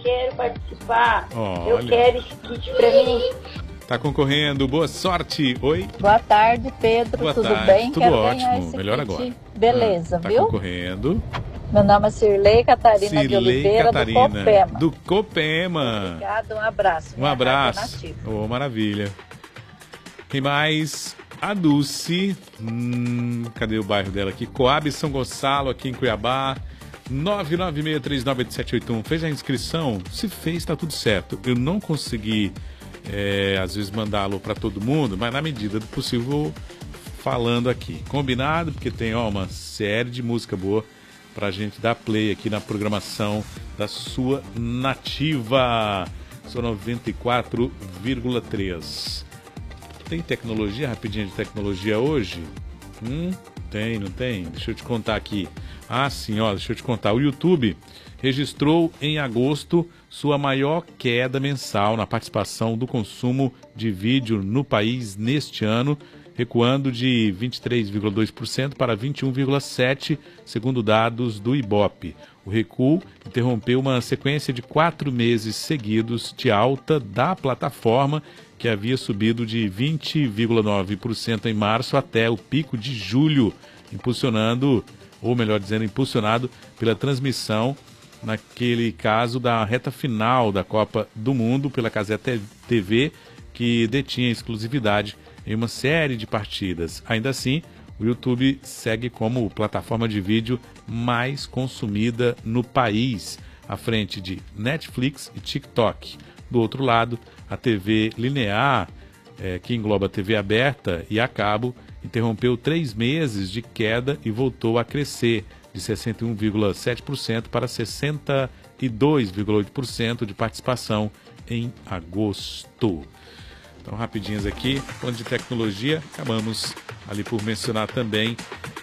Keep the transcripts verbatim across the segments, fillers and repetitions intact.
quero participar. Olha. Eu quero esse kit pra mim. Tá concorrendo, boa sorte. Oi? Boa tarde, Pedro. Boa Tudo tarde. bem? Tudo Quero ótimo. ganhar esse Melhor kit. agora. Beleza, ah, tá viu? concorrendo. Meu nome é Cirlei Catarina Cirlei de Oliveira, Catarina, do Copema. do Copema. Obrigada, um abraço. Um abraço. Oh, maravilha. Quem mais? A Dulce. Hum, cadê o bairro dela aqui? Coab São Gonçalo, aqui em Cuiabá. nove nove seis três nove oito sete oito um. Fez a inscrição? Se fez, está tudo certo. Eu não consegui, é, às vezes, mandá-lo para todo mundo, mas na medida do possível, vou falando aqui. Combinado? Porque tem ó, uma série de música boa para a gente dar play aqui na programação da sua Nativa. Sou noventa e quatro vírgula três. Tem tecnologia, rapidinho de tecnologia hoje? Hum, tem, não tem? Deixa eu te contar aqui. Ah, sim, ó, deixa eu te contar. O YouTube registrou em agosto sua maior queda mensal na participação do consumo de vídeo no país neste ano, recuando de vinte e três vírgula dois por cento para vinte e um vírgula sete por cento, segundo dados do Ibope. O recuo interrompeu uma sequência de quatro meses seguidos de alta da plataforma, que havia subido de vinte vírgula nove por cento em março até o pico de julho, impulsionando, ou melhor dizendo, impulsionado pela transmissão, naquele caso, da reta final da Copa do Mundo pela Casé T V, que detinha exclusividade em uma série de partidas. Ainda assim, o YouTube segue como plataforma de vídeo mais consumida no país, à frente de Netflix e TikTok. Do outro lado, a T V linear, é, que engloba a T V aberta e a cabo, interrompeu três meses de queda e voltou a crescer de sessenta e um vírgula sete por cento para sessenta e dois vírgula oito por cento de participação em agosto. Então, rapidinhas aqui, falando de tecnologia, acabamos ali por mencionar também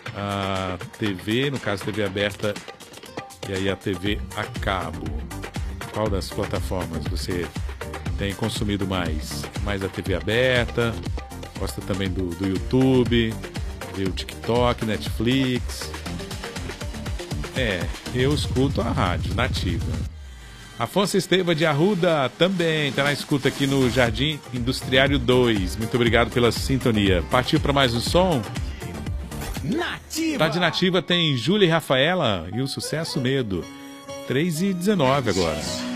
a T V, no caso T V aberta, e aí a T V a cabo. Qual das plataformas você tem consumido mais? Mais a T V aberta? Gosta também do, do YouTube? Vê o TikTok, Netflix? É, eu escuto a rádio Nativa. Afonso Esteva de Arruda também está na escuta aqui no Jardim Industriário dois. Muito obrigado pela sintonia. Partiu para mais um som? Nativa! Tá de Nativa tem Júlia e Rafaela e o sucesso Medo. três e dezenove agora.